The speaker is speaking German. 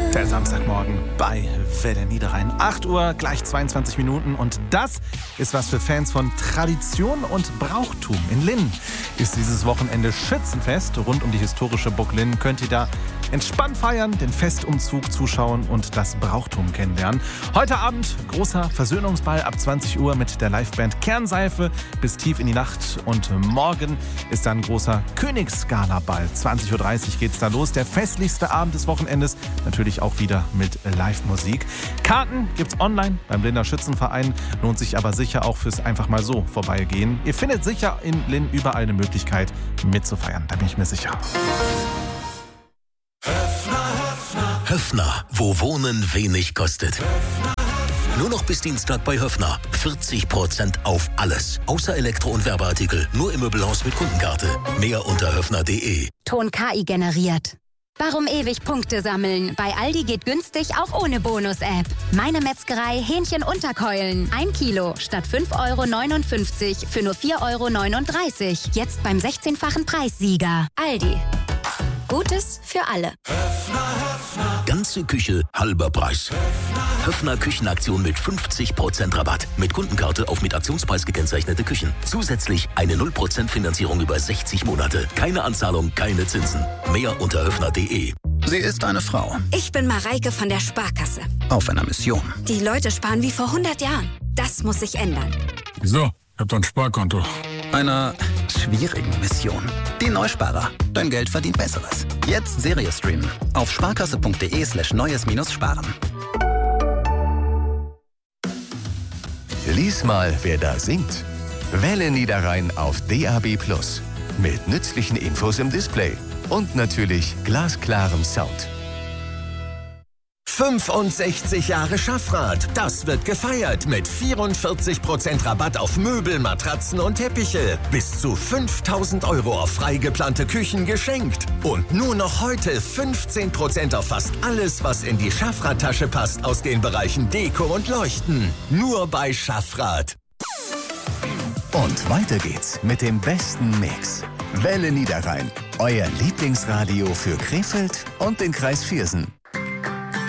Der Samstagmorgen bei Welle Niederrhein. 8 Uhr, gleich 22 Minuten. Und das ist was für Fans von Tradition und Brauchtum. In Linn ist dieses Wochenende Schützenfest. Rund um die historische Burg Linn könnt ihr da entspannt feiern, den Festumzug zuschauen und das Brauchtum kennenlernen. Heute Abend großer Versöhnungsball ab 20 Uhr mit der Liveband Kernseife bis tief in die Nacht. Und morgen ist dann großer Königsgala-Ball. 20.30 Uhr geht's da los. Der festlichste Abend des Wochenendes. Natürlich auch wieder mit Live-Musik. Karten gibt's online beim Linner Schützenverein. Lohnt sich aber sicher auch fürs einfach mal so vorbeigehen. Ihr findet sicher in Linn überall eine Möglichkeit mitzufeiern. Da bin ich mir sicher. Höffner, wo Wohnen wenig kostet. Nur noch bis Dienstag bei Höffner. 40% auf alles. Außer Elektro- und Werbeartikel. Nur im Möbelhaus mit Kundenkarte. Mehr unter höffner.de. Ton KI generiert. Warum ewig Punkte sammeln? Bei Aldi geht günstig auch ohne Bonus-App. Meine Metzgerei Hähnchen-Unterkeulen. 1 Kilo statt 5,59 € für nur 4,39 €. Jetzt beim 16-fachen Preissieger. Aldi. Gutes für alle. Ganze Küche, halber Preis. Höffner Küchenaktion mit 50% Rabatt. Mit Kundenkarte auf mit Aktionspreis gekennzeichnete Küchen. Zusätzlich eine 0% Finanzierung über 60 Monate. Keine Anzahlung, keine Zinsen. Mehr unter höffner.de. Sie ist eine Frau. Ich bin Mareike von der Sparkasse. Auf einer Mission. Die Leute sparen wie vor 100 Jahren. Das muss sich ändern. Wieso? Ich hab doch ein Sparkonto. Einer schwierigen Mission. Die Neusparer. Dein Geld verdient Besseres. Jetzt Serie streamen. Auf sparkasse.de/neues-sparen. Lies mal, wer da singt. Welle Niederrhein auf DAB+. Mit nützlichen Infos im Display. Und natürlich glasklarem Sound. 65 Jahre Schaffrath. Das wird gefeiert mit 44% Rabatt auf Möbel, Matratzen und Teppiche. Bis zu 5.000 € auf frei geplante Küchen geschenkt. Und nur noch heute 15% auf fast alles, was in die Schaffrath-Tasche passt aus den Bereichen Deko und Leuchten. Nur bei Schaffrath. Und weiter geht's mit dem besten Mix. Welle Niederrhein. Euer Lieblingsradio für Krefeld und den Kreis Viersen.